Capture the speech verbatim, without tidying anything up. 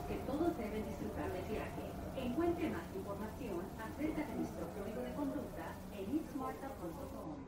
que todos deben disfrutar del viaje. Encuentre más información acerca de nuestro código de conducta en itsmarta punto com.